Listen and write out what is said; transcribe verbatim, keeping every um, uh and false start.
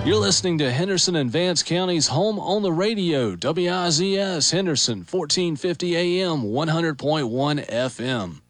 You're listening to Henderson and Vance County's home on the radio, W I Z S Henderson, fourteen fifty A M, one hundred point one F M.